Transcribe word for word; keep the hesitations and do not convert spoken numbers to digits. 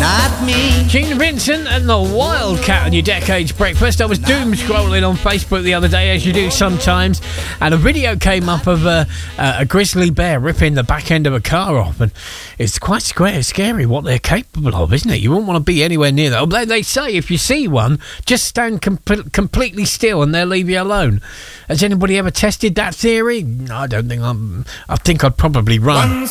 not me. Gene Vincent and the Wildcat on your Decades Breakfast. I was doom scrolling on Facebook the other day, as you do sometimes, and a video came up of a, a grizzly bear ripping the back end of a car off, and it's quite scary, scary what they're capable of, isn't it? You wouldn't want to be anywhere near that. They, they say if you see one, just stand com- completely still and they'll leave you alone. Has anybody ever tested that theory? No, I don't think I'm. I think I'd probably run.